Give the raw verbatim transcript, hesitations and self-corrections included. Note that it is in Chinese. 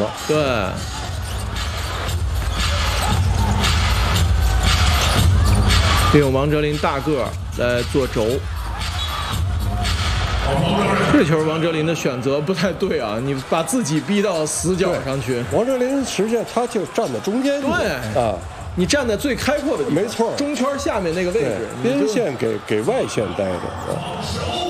对。利用王哲林大个儿来做轴。这球王哲林的选择不太对啊，你把自己逼到死角上去。 王哲林实际上他就站在中间， 对啊， 你站在最开阔的地方， 没错， 中圈下面那个位置， 边线给给外线待着。